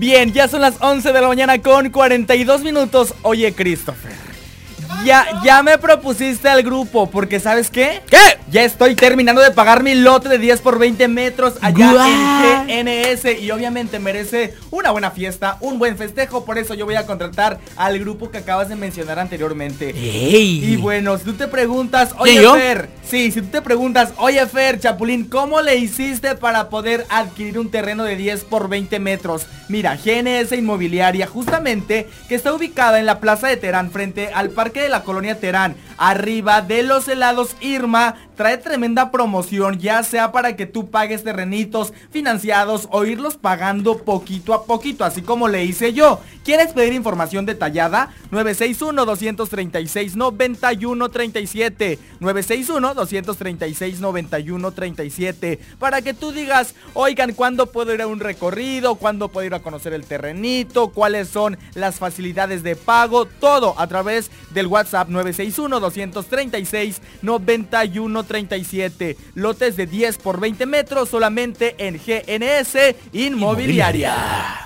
Bien, ya son las 11 de la mañana con 42 minutos. Oye, Christopher, ya me propusiste al grupo, porque ¿sabes qué? ¿Qué? Ya estoy terminando de pagar mi lote de 10 por 20 metros allá en GNS y obviamente merece una buena fiesta, un buen festejo. Por eso yo voy a contratar al grupo que acabas de mencionar anteriormente. ¡Ey! Y bueno, si tú te preguntas, oye ¿Yo? Fer, si tú te preguntas, oye Fer, Chapulín, ¿cómo le hiciste para poder adquirir un terreno de 10 por 20 metros? Mira, GNS Inmobiliaria, justamente, que está ubicada en la Plaza de Terán, frente al Parque de la Colonia Terán, arriba de los helados Irma, trae tremenda promoción, ya sea para que tú pagues terrenitos financiados o irlos pagando poquito a poquito, así como le hice yo. ¿Quieres pedir información detallada? 961-236-9137 961-236-9137 para que tú digas, oigan, ¿cuándo puedo ir a un recorrido? ¿Cuándo puedo ir a conocer el terrenito? ¿Cuáles son las facilidades de pago? Todo a través del WhatsApp 961-236-9137. Lotes de 10 por 20 metros solamente en GNS Inmobiliaria.